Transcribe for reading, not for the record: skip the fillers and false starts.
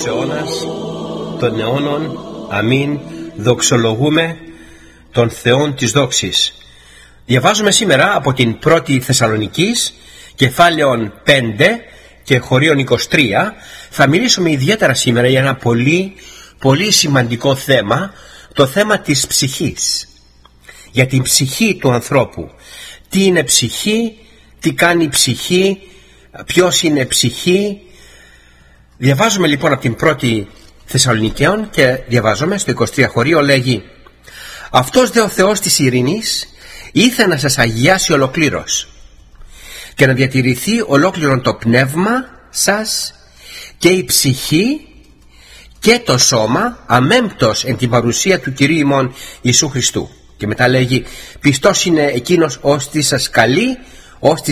αιώνας των αιώνων. Αμήν. Δοξολογούμε τον Θεόν της δόξης. Διαβάζουμε σήμερα από την 1η Θεσσαλονικής, κεφάλαιον 5 και χωρίον 23. Θα μιλήσουμε ιδιαίτερα σήμερα για ένα πολύ σημαντικό θέμα, το θέμα της ψυχής. Για την ψυχή του ανθρώπου. Τι είναι ψυχή, τι κάνει ψυχή, ποιος είναι ψυχή. Διαβάζουμε λοιπόν από την 1η Θεσσαλονικαίων και διαβάζουμε στο 23 χωρίο, λέγει: «Αυτός δε ο Θεός της ειρήνης ήθελε να σας αγιάσει ολοκλήρως και να διατηρηθεί ολόκληρον το πνεύμα σας και η ψυχή και το σώμα αμέμπτος εν την παρουσία του Κυρίου ημών Ιησού Χριστού». Και μετά λέγει: «Πιστός είναι εκείνος ως τη σας καλεί, ως τη